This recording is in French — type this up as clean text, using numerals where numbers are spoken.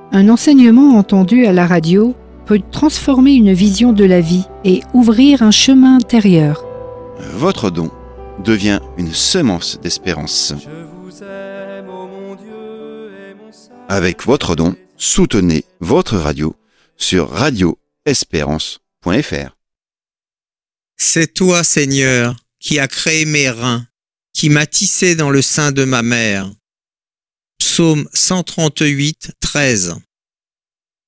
Un enseignement entendu à la radio peut transformer une vision de la vie et ouvrir un chemin intérieur. Votre don devient une semence d'espérance. Avec votre don, soutenez votre radio sur radioespérance.fr. C'est toi, Seigneur, qui as créé mes reins, qui m'as tissé dans le sein de ma mère. Psaume 138, 13.